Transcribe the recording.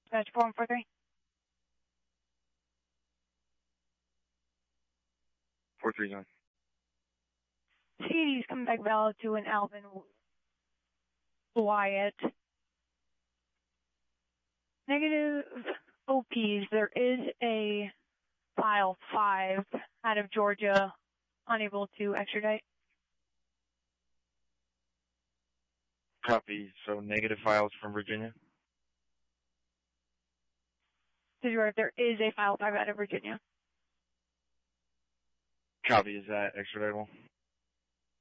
Dispatch 4143. 439. CD's coming back valid to an Alvin Wyatt. Negative OPs. There is a file 5 out of Georgia unable to extradite. Copy. So negative files from Virginia? There is a file 5 out of Virginia. Copy. Is that extraditable?